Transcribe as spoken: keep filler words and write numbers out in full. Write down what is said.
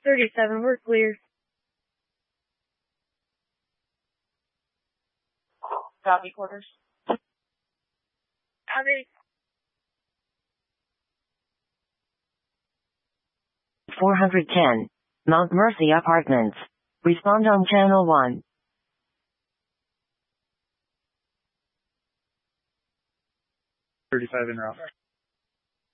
thirty-seven, we're clear. Copy, quarters. Copy. four hundred ten. Mount Mercy Apartments. Respond on channel one. thirty-five en route.